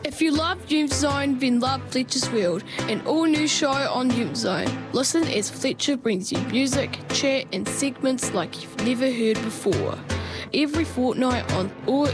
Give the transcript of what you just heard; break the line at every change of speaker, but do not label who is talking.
If you love Youth Zone, then love Fletcher's World, an all-new show on Youth Zone. Listen as Fletcher brings you music, chat and segments like you've never heard before. Every fortnight or